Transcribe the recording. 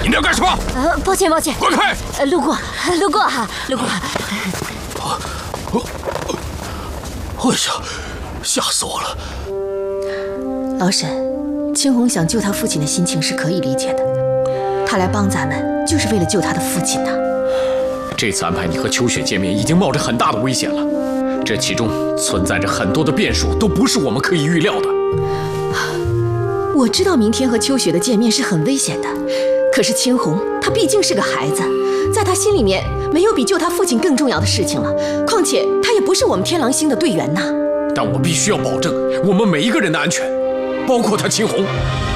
你要干什么？ 抱歉， 滚开！ 路过。 哎呀，吓死我了！ 老沈，青红想救他父亲的心情是可以理解的，他来帮咱们就是为了救他的父亲呐。 这次安排你和秋雪见面，已经冒着很大的危险了，这其中存在着很多的变数，都不是我们可以预料的。 我知道明天和秋雪的见面是很危险的，可是青红他毕竟是个孩子，在他心里面没有比救他父亲更重要的事情了。况且他也不是我们天狼星的队员呐。 但我必须要保证我们每一个人的安全，包括他青红。